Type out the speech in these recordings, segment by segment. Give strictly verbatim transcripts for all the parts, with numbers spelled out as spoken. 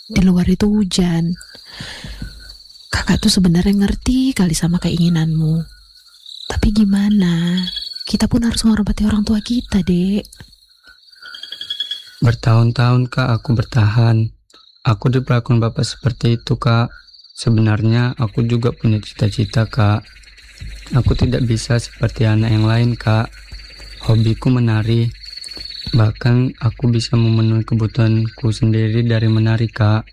Di luar itu hujan. Kakak tuh sebenarnya ngerti kali sama keinginanmu. Tapi gimana? Kita pun harus menghormati orang tua kita, Dek. Bertahun-tahun Kak aku bertahan. Aku diperlakukan bapak seperti itu Kak. Sebenarnya aku juga punya cita-cita Kak. Aku tidak bisa seperti anak yang lain Kak. Hobiku menari. Bahkan aku bisa memenuhi kebutuhanku sendiri dari menari Kak.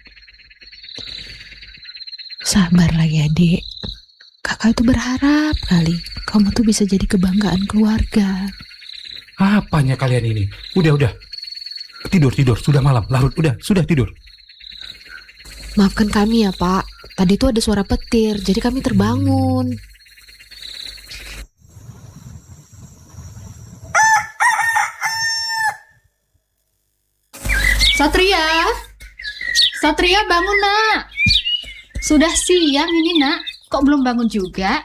Sabarlah ya, Dek. Kakak itu berharap kali kamu tuh bisa jadi kebanggaan keluarga. Apanya kalian ini? Udah, udah. Tidur, tidur. Sudah malam. Larut, udah. Sudah tidur. Maafkan kami ya, Pak. Tadi tuh ada suara petir, jadi kami terbangun. Satria, Satria bangun nak. Sudah siang ini nak, kok belum bangun juga?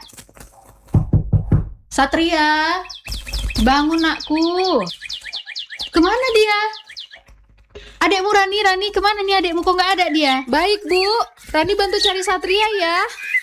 Satria, bangun nakku. Kemana dia? Adekmu Rani, Rani kemana nih adekmu, kok nggak ada dia? Baik Bu, Rani bantu cari Satria ya.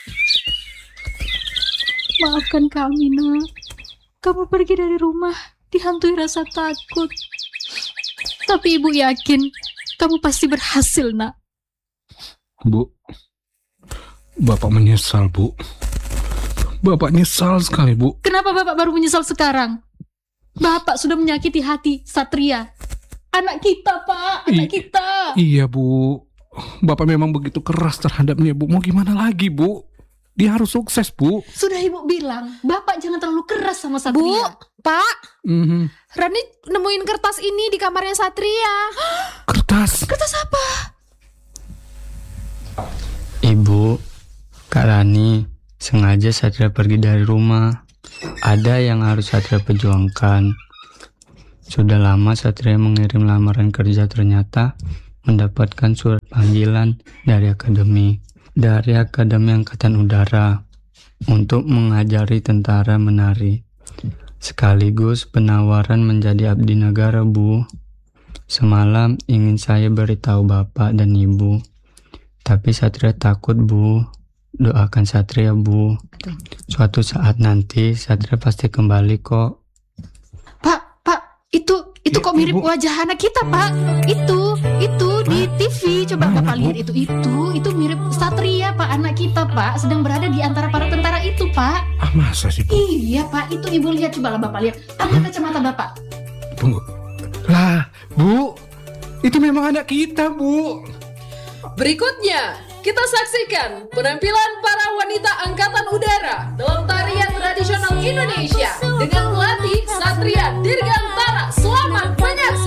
Maafkan kami nak, kamu pergi dari rumah dihantui rasa takut. Tapi ibu yakin kamu pasti berhasil nak. Bu, Bapak menyesal Bu. Bapak nyesal sekali Bu. Kenapa Bapak baru menyesal sekarang? Bapak sudah menyakiti hati Satria. Anak kita Pak, anak I- kita. Iya Bu. Bapak memang begitu keras terhadapnya Bu. Mau gimana lagi Bu? Dia harus sukses Bu. Sudah ibu bilang, Bapak jangan terlalu keras sama Bu, Satria. Pak, Mhm. Rani nemuin kertas ini di kamarnya Satria. Kertas. Kertas apa? Ibu, Kak Rani, sengaja Satria pergi dari rumah. Ada yang harus Satria perjuangkan. Sudah lama Satria mengirim lamaran kerja, ternyata mendapatkan surat panggilan dari akademi. Dari Akademi Angkatan Udara untuk mengajari tentara menari. Sekaligus penawaran menjadi abdi negara, Bu. Semalam ingin saya beritahu Bapak dan Ibu. Tapi Satria takut, Bu. Doakan Satria, Bu. Suatu saat nanti Satria pasti kembali kok. Pak, Pak, itu itu Ya, kok mirip Ibu. wajah anak kita, Pak. Itu, itu di T V. Coba Mana, Bapak Bu? lihat itu, itu, itu mirip Satria, Pak. Anak kita, Pak, sedang berada di antara para tentara itu, Pak. Ah, masa sih Bu? Iya, Pak, itu Ibu lihat, coba lah Bapak lihat. Ambil kacamata Bapak. Tunggu. Lah, Bu. Itu memang anak kita, Bu. Berikutnya, kita saksikan penampilan para wanita Angkatan Udara dalam tarian tradisional Indonesia dengan pelatih Satria Dirgantara. Selamat